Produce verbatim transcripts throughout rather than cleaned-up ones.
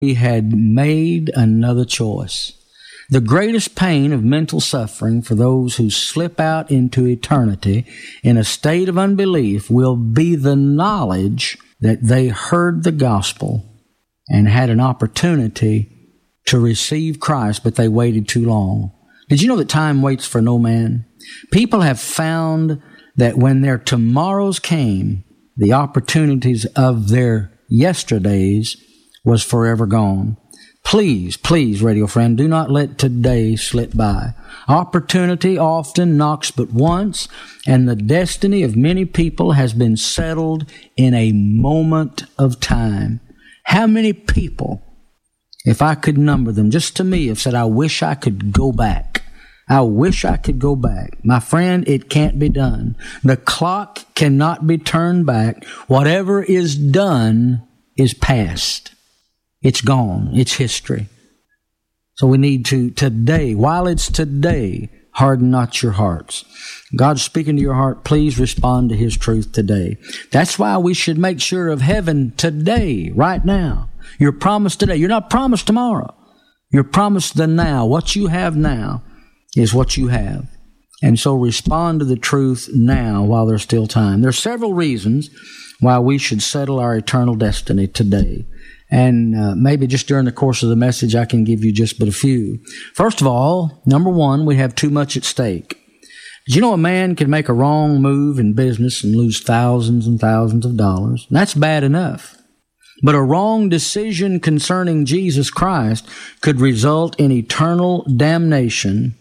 he had made another choice. The greatest pain of mental suffering for those who slip out into eternity in a state of unbelief will be the knowledge that they heard the gospel and had an opportunity to receive Christ, but they waited too long. Did you know that time waits for no man? People have found that when their tomorrows came, the opportunities of their yesterdays was forever gone. Please, please, radio friend, do not let today slip by. Opportunity often knocks but once, and the destiny of many people has been settled in a moment of time. How many people, if I could number them, just to me, have said, I wish I could go back. I wish I could go back. My friend, it can't be done. The clock cannot be turned back. Whatever is done is past. It's gone. It's history. So we need to today, while it's today, harden not your hearts. God's speaking to your heart. Please respond to His truth today. That's why we should make sure of heaven today, right now. You're promised today. You're not promised tomorrow. You're promised the now. What you have now is what you have. And so respond to the truth now while there's still time. There are several reasons why we should settle our eternal destiny today. And uh, maybe just during the course of the message, I can give you just but a few. First of all, number one, we have too much at stake. Did you know a man can make a wrong move in business and lose thousands and thousands of dollars? That's bad enough. But a wrong decision concerning Jesus Christ could result in eternal damnation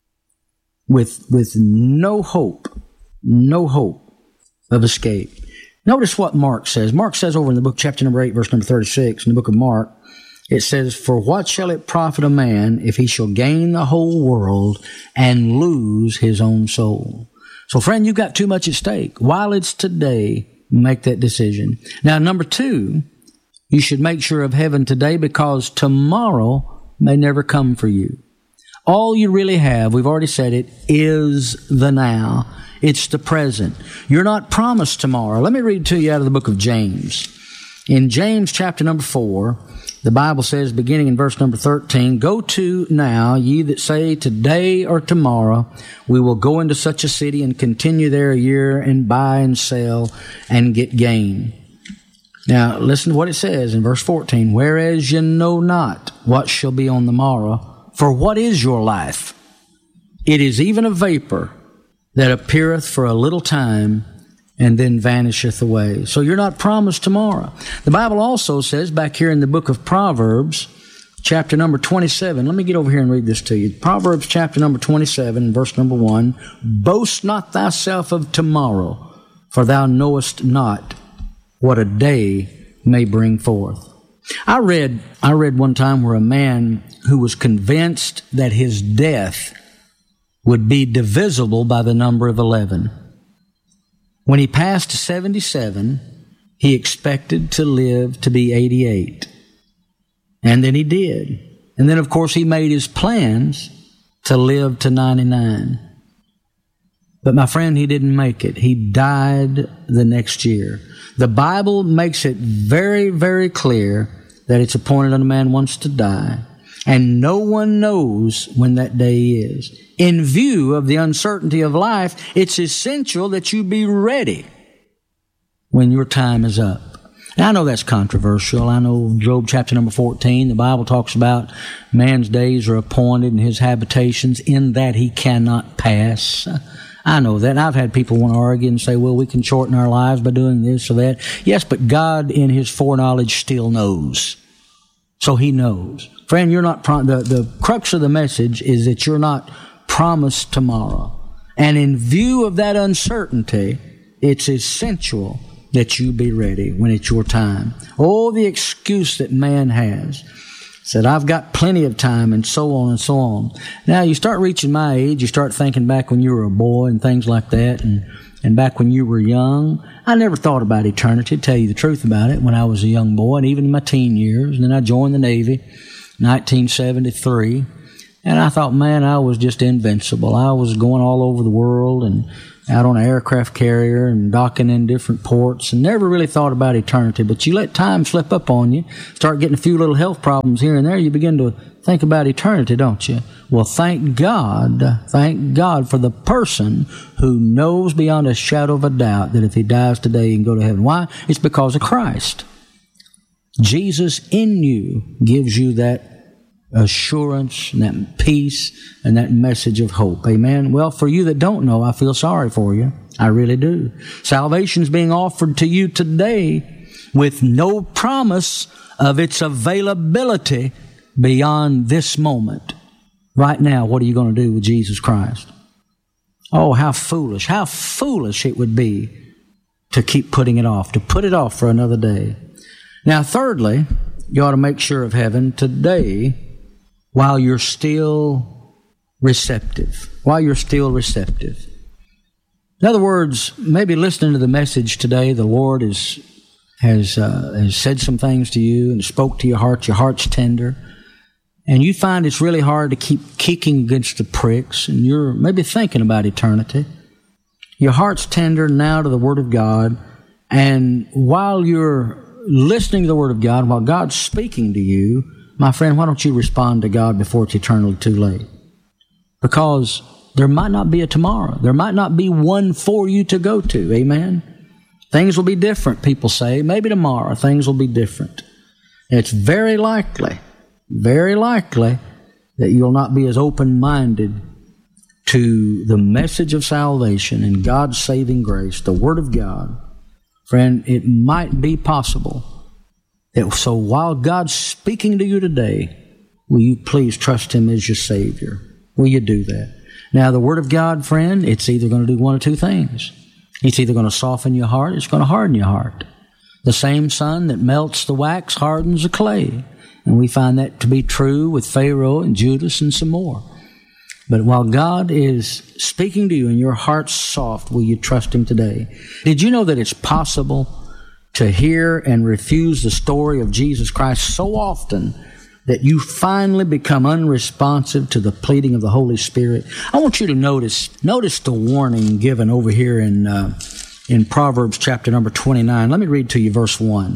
with, with no hope, no hope of escape. Notice what Mark says. Mark says over in the book, chapter number eight, verse number thirty-six, in the book of Mark, it says, "For what shall it profit a man if he shall gain the whole world and lose his own soul?" So, friend, you've got too much at stake. While it's today, make that decision. Now, number two, you should make sure of heaven today because tomorrow may never come for you. All you really have, we've already said it, is the now. It's the present. You're not promised tomorrow. Let me read to you out of the book of James. In James chapter number four, the Bible says, beginning in verse number thirteen, "Go to now, ye that say today or tomorrow, we will go into such a city and continue there a year and buy and sell and get gain." Now, listen to what it says in verse fourteen. "Whereas ye know not what shall be on the morrow, for what is your life? It is even a vapor that appeareth for a little time and then vanisheth away." So you're not promised tomorrow. The Bible also says back here in the book of Proverbs, chapter number twenty-seven, let me get over here and read this to you. Proverbs chapter number twenty-seven, verse number one, "Boast not thyself of tomorrow, for thou knowest not what a day may bring forth." I read, I read one time where a man who was convinced that his death would be divisible by the number of eleven. When he passed seventy-seven, he expected to live to be eighty-eight. And then he did. And then, of course, he made his plans to live to ninety-nine. But my friend, he didn't make it. He died the next year. The Bible makes it very, very clear that it's appointed unto man once to die. And no one knows when that day is. In view of the uncertainty of life, it's essential that you be ready when your time is up. Now, I know that's controversial. I know Job chapter number fourteen, the Bible talks about man's days are appointed and his habitations in that he cannot pass. I know that. I've had people want to argue and say, well, we can shorten our lives by doing this or that. Yes, but God in His foreknowledge still knows. So He knows. Friend, you're not prom- the, the crux of the message is that you're not promised tomorrow. And in view of that uncertainty, it's essential that you be ready when it's your time. Oh, the excuse that man has. Said, I've got plenty of time, and so on and so on. Now, you start reaching my age, you start thinking back when you were a boy and things like that, and, and back when you were young. I never thought about eternity, to tell you the truth about it, when I was a young boy, and even in my teen years. And then I joined the Navy, nineteen seventy-three, and I thought, man, I was just invincible. I was going all over the world and out on an aircraft carrier and docking in different ports and never really thought about eternity. But you let time slip up on you, start getting a few little health problems here and there, you begin to think about eternity, don't you? Well, thank God, thank God for the person who knows beyond a shadow of a doubt that if he dies today, he can go to heaven. Why? It's because of Christ. Jesus in you gives you that assurance and that peace and that message of hope. Amen. Well, for you that don't know, I feel sorry for you. I really do. Salvation's being offered to you today with no promise of its availability beyond this moment. Right now, what are you going to do with Jesus Christ? Oh, how foolish, how foolish it would be to keep putting it off, to put it off for another day. Now, thirdly, you ought to make sure of heaven today while you're still receptive, while you're still receptive. In other words, maybe listening to the message today, the Lord is, has, uh, has said some things to you and spoke to your heart, your heart's tender, and you find it's really hard to keep kicking against the pricks, and you're maybe thinking about eternity. Your heart's tender now to the Word of God, and while you're listening to the Word of God, while God's speaking to you, my friend, why don't you respond to God before it's eternally too late? Because there might not be a tomorrow. There might not be one for you to go to. Amen? Things will be different, people say. Maybe tomorrow things will be different. It's very likely, very likely that you'll not be as open-minded to the message of salvation and God's saving grace, the Word of God. Friend, it might be possible that so while God's speaking to you today, will you please trust Him as your Savior? Will you do that? Now, the Word of God, friend, it's either going to do one or two things. It's either going to soften your heart, it's going to harden your heart. The same sun that melts the wax hardens the clay. And we find that to be true with Pharaoh and Judas and some more. But while God is speaking to you and your heart's soft, will you trust Him today? Did you know that it's possible to hear and refuse the story of Jesus Christ so often that you finally become unresponsive to the pleading of the Holy Spirit? I want you to notice, notice the warning given over here in, uh, in Proverbs chapter number twenty-nine. Let me read to you verse one.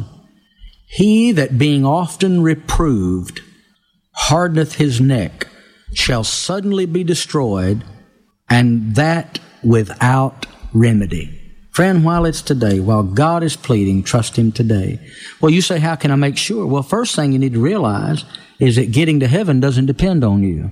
He that being often reproved hardeneth his neck shall suddenly be destroyed, and that without remedy. Friend, while it's today, while God is pleading, trust Him today. Well, you say, how can I make sure? Well, first thing you need to realize is that getting to heaven doesn't depend on you.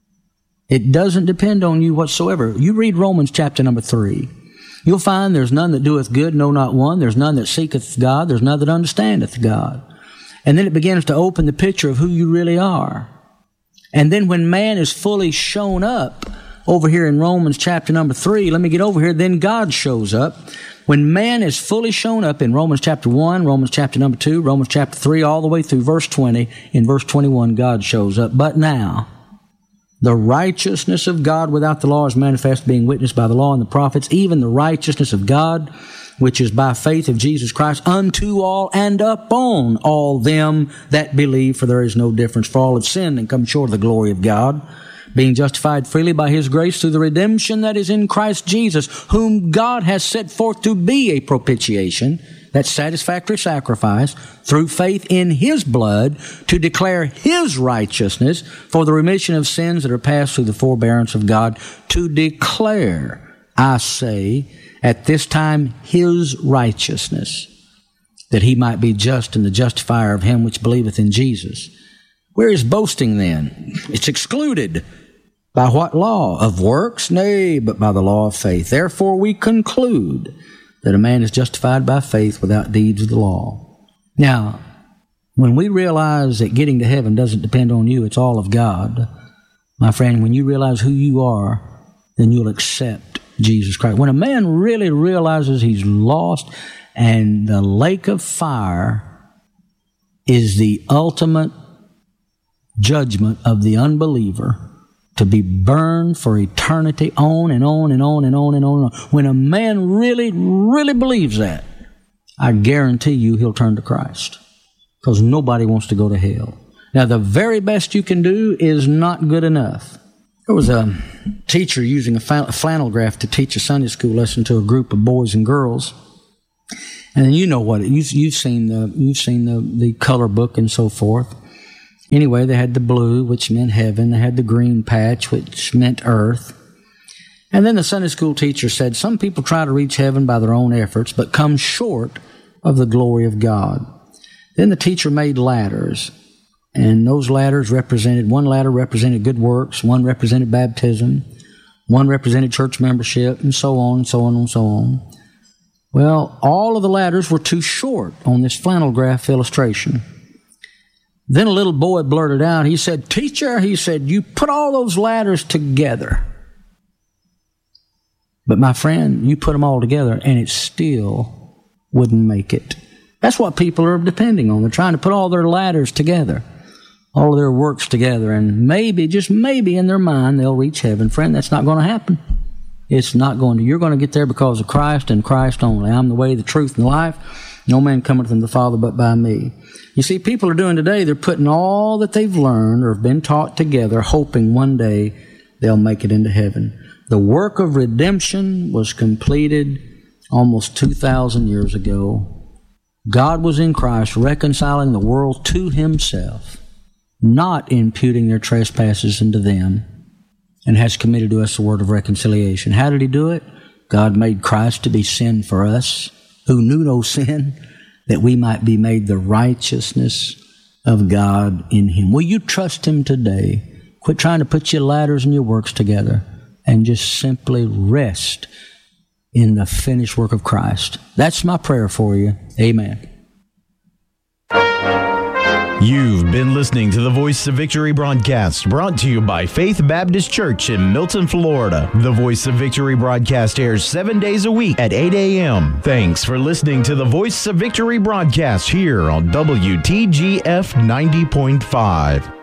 It doesn't depend on you whatsoever. You read Romans chapter number three. You'll find there's none that doeth good, no, not one. There's none that seeketh God. There's none that understandeth God. And then it begins to open the picture of who you really are. And then when man is fully shown up, over here in Romans chapter number three, let me get over here, then God shows up. When man is fully shown up in Romans chapter one, Romans chapter number two, Romans chapter three, all the way through verse twenty, in verse twenty-one, God shows up. But now, the righteousness of God without the law is manifest, being witnessed by the law and the prophets, even the righteousness of God, which is by faith of Jesus Christ, unto all and upon all them that believe, for there is no difference. For all have sinned and come short of the glory of God, being justified freely by His grace through the redemption that is in Christ Jesus, whom God has set forth to be a propitiation, that satisfactory sacrifice, through faith in His blood, to declare His righteousness for the remission of sins that are passed through the forbearance of God, to declare, I say, at this time His righteousness, that He might be just and the justifier of him which believeth in Jesus. Where is boasting then? It's excluded. By what law? Of works? Nay, but by the law of faith. Therefore we conclude that a man is justified by faith without deeds of the law. Now, when we realize that getting to heaven doesn't depend on you, it's all of God, my friend, when you realize who you are, then you'll accept Jesus Christ. When a man really realizes he's lost and the lake of fire is the ultimate judgment of the unbeliever, to be burned for eternity on and on and on and on and on and on. When a man really, really believes that, I guarantee you he'll turn to Christ, because nobody wants to go to hell. Now, the very best you can do is not good enough. There was a teacher using a flannel graph to teach a Sunday school lesson to a group of boys and girls. And you know what, you've, you've seen the you've seen the, the color book and so forth. Anyway, they had the blue, which meant heaven. They had the green patch, which meant earth. And then the Sunday school teacher said, some people try to reach heaven by their own efforts, but come short of the glory of God. Then the teacher made ladders, and those ladders represented, one ladder represented good works, one represented baptism, one represented church membership, and so on and so on and so on. Well, all of the ladders were too short on this flannel graph illustration. Then a little boy blurted out, he said, teacher, he said, you put all those ladders together. But my friend, you put them all together and it still wouldn't make it. That's what people are depending on. They're trying to put all their ladders together, all of their works together, and maybe, just maybe in their mind, they'll reach heaven. Friend, that's not going to happen. It's not going to. You're going to get there because of Christ and Christ only. I'm the way, the truth, and the life. No man cometh unto the Father but by me. You see, people are doing today, they're putting all that they've learned or have been taught together, hoping one day they'll make it into heaven. The work of redemption was completed almost two thousand years ago. God was in Christ reconciling the world to himself, not imputing their trespasses unto them, and has committed to us the word of reconciliation. How did he do it? God made Christ to be sin for us, who knew no sin, that we might be made the righteousness of God in him. Will you trust him today? Quit trying to put your ladders and your works together and just simply rest in the finished work of Christ. That's my prayer for you. Amen. You've been listening to the Voice of Victory broadcast, brought to you by Faith Baptist Church in Milton, Florida. The Voice of Victory broadcast airs seven days a week at eight a.m. Thanks for listening to the Voice of Victory broadcast here on W T G F ninety point five.